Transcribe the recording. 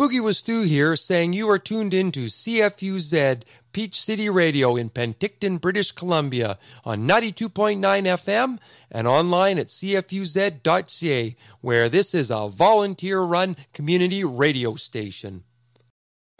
Boogie with Stu here, saying you are tuned in to CFUZ Peach City Radio in Penticton, British Columbia on 92.9 FM and online at cfuz.ca, where this is a volunteer-run community radio station.